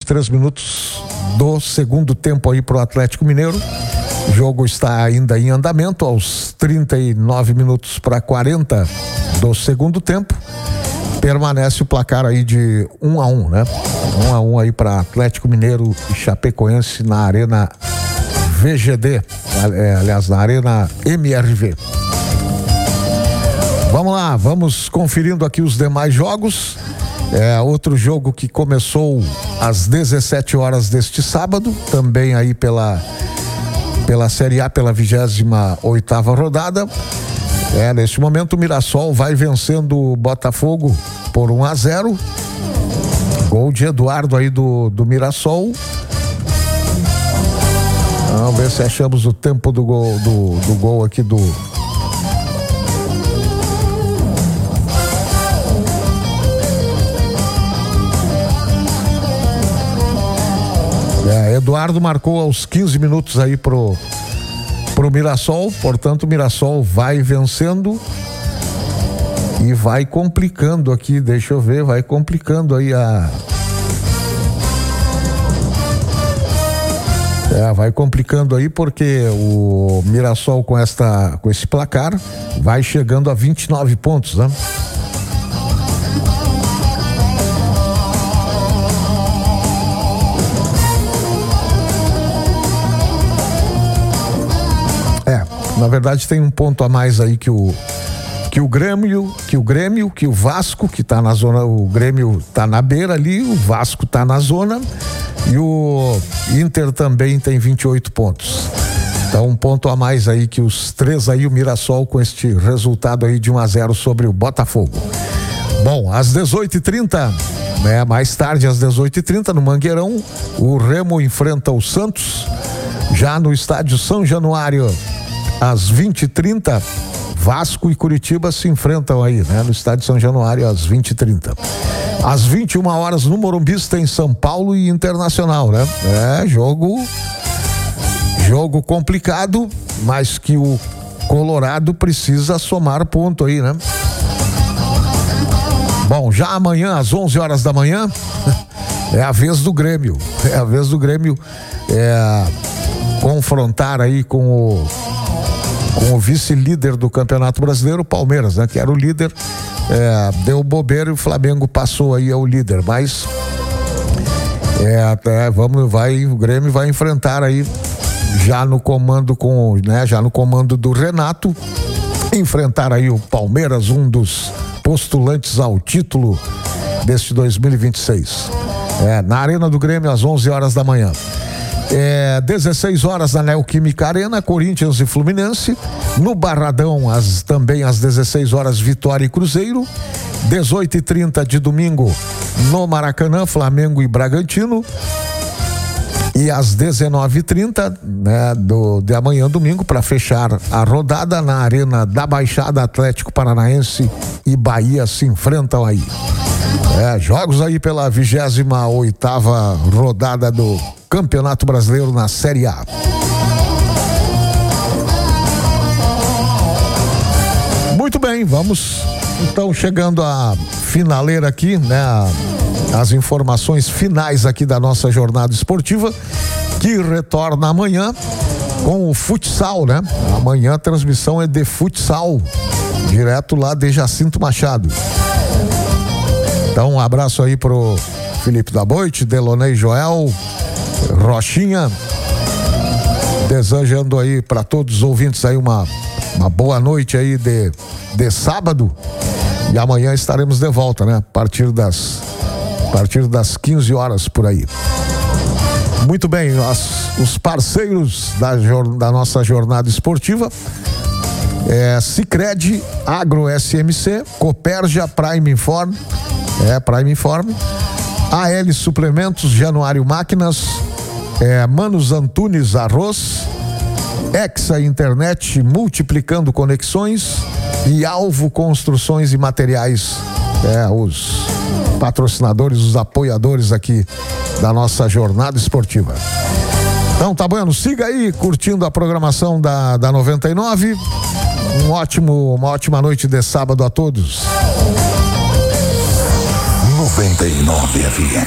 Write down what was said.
23 minutos do segundo tempo aí pro Atlético Mineiro. O jogo está ainda em andamento aos 39 minutos para 40 do segundo tempo. Permanece o placar aí de 1-1, né? 1-1 aí para Atlético Mineiro e Chapecoense na Arena VGD, aliás, na Arena MRV. Vamos lá, vamos conferindo aqui os demais jogos. Outro jogo que começou às 17 horas deste sábado, também aí pela Série A, pela 28ª rodada. Neste momento o Mirassol vai vencendo o Botafogo por 1-0. Gol de Eduardo aí do Mirassol. Vamos ver se achamos o tempo do gol aqui do... Eduardo marcou aos 15 minutos aí pro Mirassol, portanto o Mirassol vai vencendo e vai complicando aqui, deixa eu ver, vai complicando aí vai complicando aí porque o Mirassol com esse placar vai chegando a 29 pontos, né? Na verdade tem um ponto a mais aí que o Grêmio, que o Vasco, que tá na zona, o Grêmio tá na beira ali, o Vasco tá na zona e o Inter também tem 28 pontos. Então um ponto a mais aí que os três aí, o Mirassol com este resultado aí de 1-0 sobre o Botafogo. Bom, às 18h30, mais tarde às 18h30 no Mangueirão, o Remo enfrenta o Santos, já no estádio São Januário. Às 20h30, Vasco e Curitiba se enfrentam aí, né? No estádio São Januário, às 20h30. Às 21 horas, no Morumbi, tem São Paulo e Internacional, né? Jogo complicado, mas que o Colorado precisa somar ponto aí, né? Bom, já amanhã, às 11 horas da manhã, é a vez do Grêmio. Confrontar aí com o vice-líder do Campeonato Brasileiro, o Palmeiras, né? Que era o líder, deu bobeira e o Flamengo passou aí ao líder, mas o Grêmio vai enfrentar aí já no comando do Renato, enfrentar aí o Palmeiras, um dos postulantes ao título deste 2026. Na Arena do Grêmio às 11 horas da manhã. 16 horas na Neoquímica Arena, Corinthians e Fluminense. No Barradão, também às 16 horas, Vitória e Cruzeiro. 18h30 de domingo, no Maracanã, Flamengo e Bragantino. E às 19h30, de amanhã, domingo, para fechar a rodada, na Arena da Baixada, Atlético Paranaense e Bahia se enfrentam aí. Jogos aí pela 28ª rodada do Campeonato Brasileiro na Série A. Muito bem, vamos então chegando à finaleira aqui, né? As informações finais aqui da nossa jornada esportiva, que retorna amanhã com o futsal, né? Amanhã a transmissão é de futsal, direto lá de Jacinto Machado. Então um abraço aí pro Felipe da Boite, Delonei Joel, Rochinha, desejando aí para todos os ouvintes aí uma boa noite aí de sábado, e amanhã estaremos de volta, né? A partir das 15 horas por aí. Muito bem, os parceiros da nossa jornada esportiva, Sicredi, Agro SMC, Coperja, Prime Inform, AL Suplementos, Januário Máquinas, Manos Antunes Arroz, Exa Internet, multiplicando conexões, e Alvo Construções e Materiais, os patrocinadores, os apoiadores aqui da nossa jornada esportiva. Então tá bom, siga aí curtindo a programação da 99. Uma ótima noite de sábado a todos. 99 FM.